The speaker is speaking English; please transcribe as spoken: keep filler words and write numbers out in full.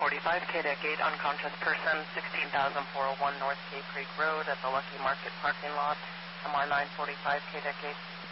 forty-five, Cadet Gate, unconscious person, sixteen thousand four oh one North Cave Creek Road at the Lucky Market parking lot. M R nine forty-five, Cadet Gate.